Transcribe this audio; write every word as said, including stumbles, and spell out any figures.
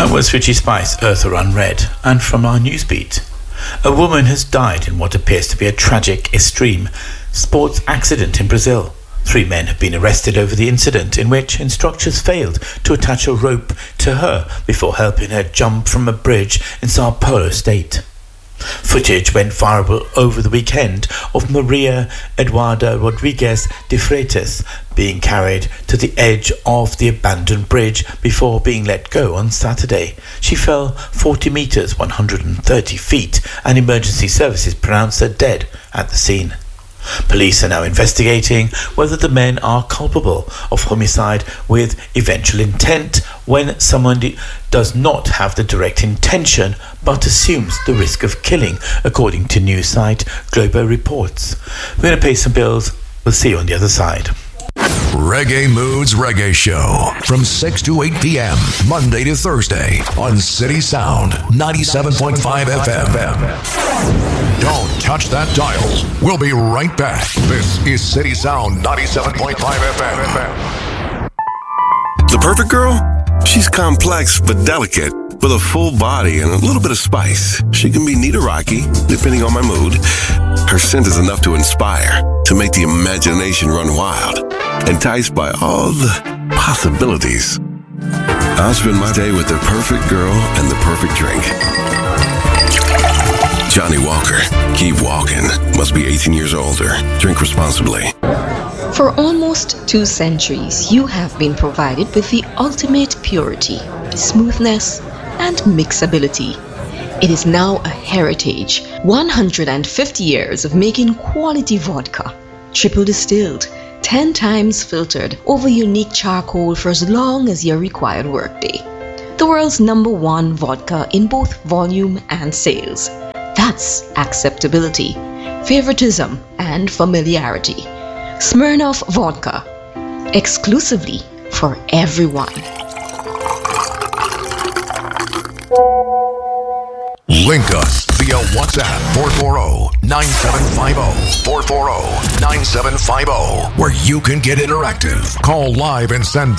That was Richie Spice, Earth Run Red. And from our newsbeat, a woman has died in what appears to be a tragic extreme sports accident in Brazil. Three men have been arrested over the incident in which instructors failed to attach a rope to her before helping her jump from a bridge in Sao Paulo state. Footage went viral over the weekend of Maria Eduarda Rodrigues de Freitas being carried to the edge of the abandoned bridge before being let go on Saturday. She fell forty metres, one hundred thirty feet, and emergency services pronounced her dead at the scene. Police are now investigating whether the men are culpable of homicide with eventual intent when someone does not have the direct intention but assumes the risk of killing, according to news site Globo Reports. We're going to pay some bills. We'll see you on the other side. Reggae Moods Reggae Show from six to eight p.m. Monday to Thursday on City Sound ninety-seven point five F M. Don't touch that dial. We'll be right back. This is City Sound ninety-seven point five F M. The perfect girl? She's complex but delicate, with a full body and a little bit of spice. She can be neat or rocky, depending on my mood. Her scent is enough to inspire, to make the imagination run wild, enticed by all the possibilities. I'll spend my day with the perfect girl and the perfect drink. Johnny Walker, keep walking. Must be eighteen years older. Drink responsibly. For almost two centuries, you have been provided with the ultimate purity, smoothness, and mixability. It is now a heritage. one hundred fifty years of making quality vodka, triple distilled, ten times filtered over unique charcoal for as long as your required workday. The world's number one vodka in both volume and sales. That's acceptability, favoritism, and familiarity. Smirnoff Vodka, exclusively for everyone. Link us via WhatsApp four four zero, nine seven five zero, four four zero, nine seven five zero, where you can get interactive. Call live and send